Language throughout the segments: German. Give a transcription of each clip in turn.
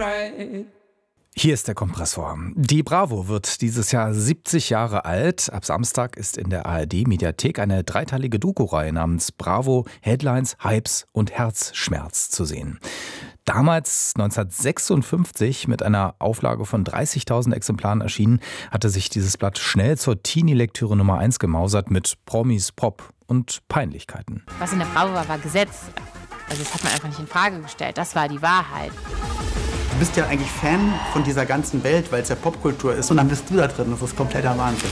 Hier ist der Kompressor. Die Bravo wird dieses Jahr 70 Jahre alt. Ab Samstag ist in der ARD-Mediathek eine dreiteilige Doku-Reihe namens Bravo, Headlines, Hypes und Herzschmerz zu sehen. Damals, 1956, mit einer Auflage von 30.000 Exemplaren erschienen, hatte sich dieses Blatt schnell zur Teenie-Lektüre Nummer 1 gemausert mit Promis, Pop und Peinlichkeiten. Was in der Bravo war Gesetz. Also das hat man einfach nicht in Frage gestellt. Das war die Wahrheit. Du bist ja eigentlich Fan von dieser ganzen Welt, weil es ja Popkultur ist. Und dann bist du da drin. Das ist kompletter Wahnsinn.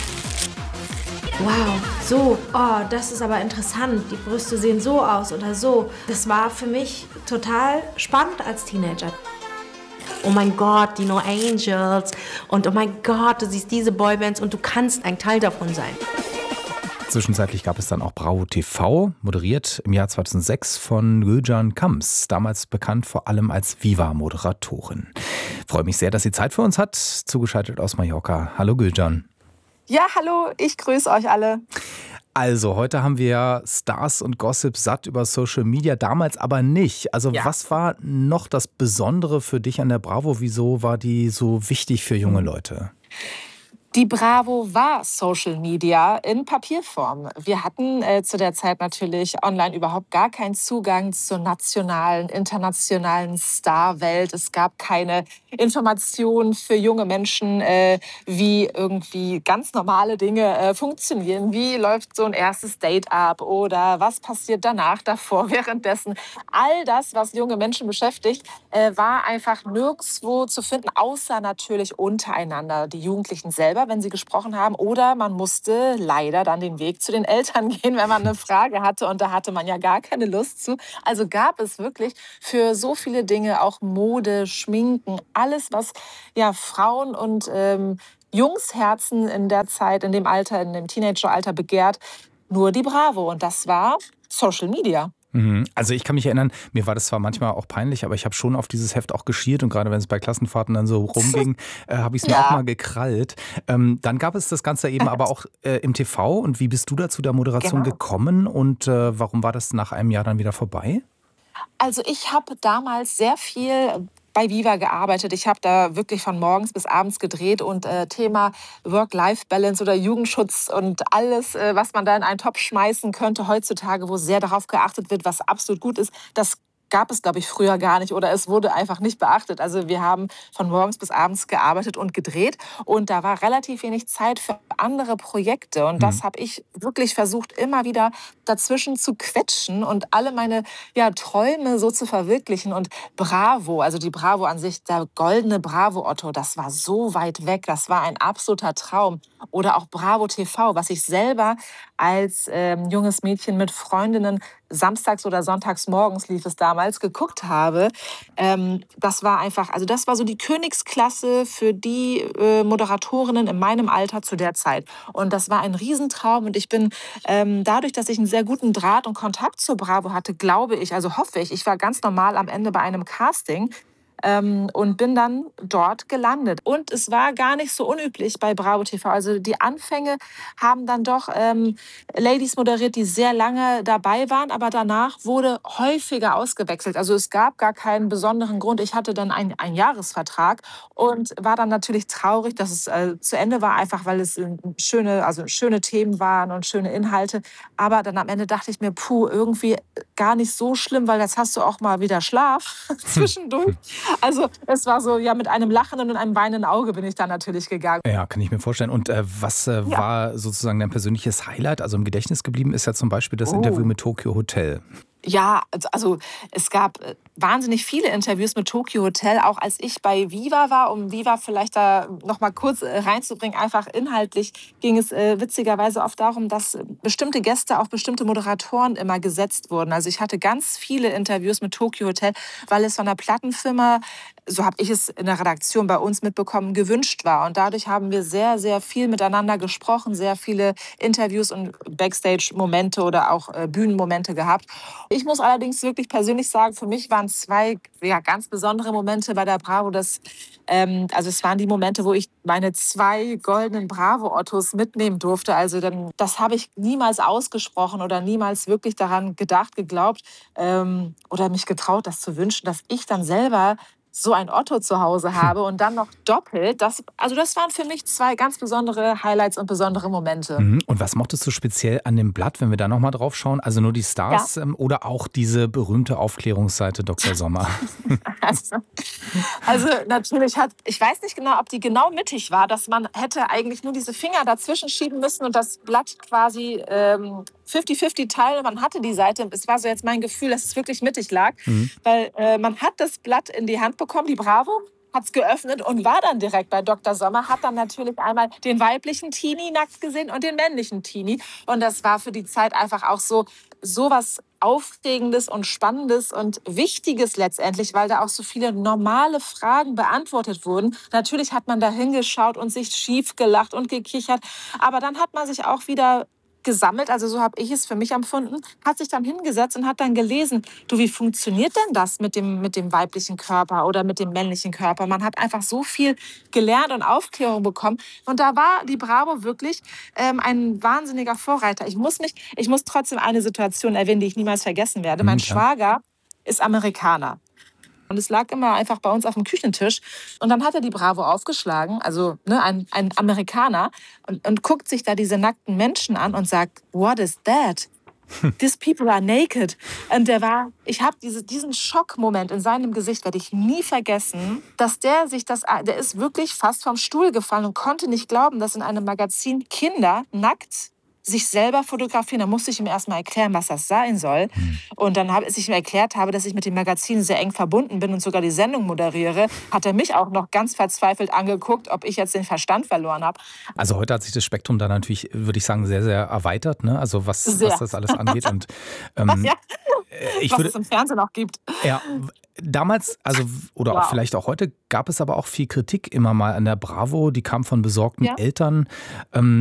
Wow, so, oh, das ist aber interessant. Die Brüste sehen so aus oder so. Das war für mich total spannend als Teenager. Oh mein Gott, die No Angels. Und oh mein Gott, du siehst diese Boybands und du kannst ein Teil davon sein. Zwischenzeitlich gab es dann auch Bravo TV, moderiert im Jahr 2006 von Gülcan Kams, damals bekannt vor allem als Viva-Moderatorin. Freue mich sehr, dass sie Zeit für uns hat, zugeschaltet aus Mallorca. Hallo Gülcan. Ja, hallo, ich grüße euch alle. Also, heute haben wir ja Stars und Gossip satt über Social Media, damals aber nicht. Also, Was war noch das Besondere für dich an der Bravo? Wieso war die so wichtig für junge Leute? Die Bravo war Social Media in Papierform. Wir hatten zu der Zeit natürlich online überhaupt gar keinen Zugang zur nationalen, internationalen Starwelt. Es gab keine Informationen für junge Menschen, wie irgendwie ganz normale Dinge funktionieren. Wie läuft so ein erstes Date ab oder was passiert danach, davor, währenddessen. All das, was junge Menschen beschäftigt, war einfach nirgendwo zu finden, außer natürlich untereinander, die Jugendlichen selber, wenn sie gesprochen haben. Oder man musste leider dann den Weg zu den Eltern gehen, wenn man eine Frage hatte. Und da hatte man ja gar keine Lust zu. Also gab es wirklich für so viele Dinge, auch Mode, Schminken, alles, was ja Frauen und Jungsherzen in der Zeit, in dem Alter, in dem Teenageralter begehrt, nur die Bravo. Und das war Social Media. Also ich kann mich erinnern, mir war das zwar manchmal auch peinlich, aber ich habe schon auf dieses Heft auch geschielt und gerade wenn es bei Klassenfahrten dann so rumging, habe ich es mir auch mal gekrallt. Dann gab es das Ganze eben aber auch im TV und wie bist du da zu der Moderation gekommen und warum war das nach einem Jahr dann wieder vorbei? Also ich habe damals sehr viel bei Viva gearbeitet. Ich habe da wirklich von morgens bis abends gedreht und Thema Work-Life-Balance oder Jugendschutz und alles, was man da in einen Topf schmeißen könnte heutzutage, wo sehr darauf geachtet wird, was absolut gut ist, das gab es, glaube ich, früher gar nicht oder es wurde einfach nicht beachtet. Also wir haben von morgens bis abends gearbeitet und gedreht und da war relativ wenig Zeit für andere Projekte und das habe ich wirklich versucht, immer wieder dazwischen zu quetschen und alle meine Träume so zu verwirklichen und Bravo, also die Bravo an sich, der goldene Bravo-Otto, das war so weit weg, das war ein absoluter Traum. Oder auch Bravo TV, was ich selber als junges Mädchen mit Freundinnen samstags oder sonntags morgens lief es damals, geguckt habe. Das war einfach, also das war so die Königsklasse für die Moderatorinnen in meinem Alter zu der Zeit. Und das war ein Riesentraum und ich bin dadurch, dass ich einen sehr guten Draht und Kontakt zur Bravo hatte, glaube ich, also hoffe ich, ich war ganz normal am Ende bei einem Casting, und bin dann dort gelandet. Und es war gar nicht so unüblich bei Bravo TV. Also die Anfänge haben dann doch Ladies moderiert, die sehr lange dabei waren, aber danach wurde häufiger ausgewechselt. Also es gab gar keinen besonderen Grund. Ich hatte dann einen Jahresvertrag und war dann natürlich traurig, dass es zu Ende war, einfach weil es schöne Themen waren und schöne Inhalte. Aber dann am Ende dachte ich mir, irgendwie gar nicht so schlimm, weil jetzt hast du auch mal wieder Schlaf zwischendurch. Also es war so, mit einem lachenden und einem weinenden Auge bin ich dann natürlich gegangen. Ja, kann ich mir vorstellen. Und was war sozusagen dein persönliches Highlight? Also im Gedächtnis geblieben ist ja zum Beispiel das Interview mit Tokyo Hotel. Ja, also es gab wahnsinnig viele Interviews mit Tokyo Hotel, auch als ich bei Viva war, um Viva vielleicht da noch mal kurz reinzubringen. Einfach inhaltlich ging es witzigerweise oft darum, dass bestimmte Gäste auf bestimmte Moderatoren immer gesetzt wurden. Also ich hatte ganz viele Interviews mit Tokyo Hotel, weil es von der Plattenfirma, so habe ich es in der Redaktion bei uns mitbekommen, gewünscht war. Und dadurch haben wir sehr, sehr viel miteinander gesprochen, sehr viele Interviews und Backstage-Momente oder auch Bühnenmomente gehabt. Ich muss allerdings wirklich persönlich sagen, für mich waren zwei ganz besondere Momente bei der Bravo. Also es waren die Momente, wo ich meine 2 goldenen Bravo-Ottos mitnehmen durfte. Also das habe ich niemals ausgesprochen oder niemals wirklich daran gedacht, geglaubt oder mich getraut, das zu wünschen, dass ich dann selber so ein Otto zu Hause habe und dann noch doppelt. Das waren für mich 2 ganz besondere Highlights und besondere Momente. Und was mochtest du speziell an dem Blatt, wenn wir da nochmal drauf schauen? Also nur die Stars oder auch diese berühmte Aufklärungsseite Dr. Sommer? Also natürlich ich weiß nicht genau, ob die genau mittig war, dass man hätte eigentlich nur diese Finger dazwischen schieben müssen und das Blatt quasi 50-50 teilen. Man hatte die Seite, es war so jetzt mein Gefühl, dass es wirklich mittig lag, weil man hat das Blatt in die Hand bekommen, die Bravo, hat es geöffnet und war dann direkt bei Dr. Sommer, hat dann natürlich einmal den weiblichen Teenie nackt gesehen und den männlichen Teenie. Und das war für die Zeit einfach auch so was Aufregendes und Spannendes und Wichtiges letztendlich, weil da auch so viele normale Fragen beantwortet wurden. Natürlich hat man da hingeschaut und sich schief gelacht und gekichert, aber dann hat man sich auch wieder gesammelt, also so habe ich es für mich empfunden, hat sich dann hingesetzt und hat dann gelesen, du, wie funktioniert denn das mit dem weiblichen Körper oder mit dem männlichen Körper? Man hat einfach so viel gelernt und Aufklärung bekommen und da war die Bravo wirklich ein wahnsinniger Vorreiter. Ich muss trotzdem eine Situation erwähnen, die ich niemals vergessen werde. Mein Schwager ist Amerikaner. Und es lag immer einfach bei uns auf dem Küchentisch. Und dann hat er die Bravo aufgeschlagen, also ein Amerikaner, und guckt sich da diese nackten Menschen an und sagt, what is that? These people are naked. Und ich habe diesen Schockmoment in seinem Gesicht, werde ich nie vergessen, dass der ist wirklich fast vom Stuhl gefallen und konnte nicht glauben, dass in einem Magazin Kinder nackt sich selber fotografieren. Da musste ich ihm erstmal erklären, was das sein soll. Und dann, als ich ihm erklärt habe, dass ich mit dem Magazin sehr eng verbunden bin und sogar die Sendung moderiere, hat er mich auch noch ganz verzweifelt angeguckt, ob ich jetzt den Verstand verloren habe. Also heute hat sich das Spektrum da natürlich, würde ich sagen, sehr, sehr erweitert, ne? Also was das alles angeht. Und, was es im Fernsehen auch gibt. Ja, damals, auch vielleicht auch heute, gab es aber auch viel Kritik immer mal an der Bravo. Die kam von besorgten Eltern.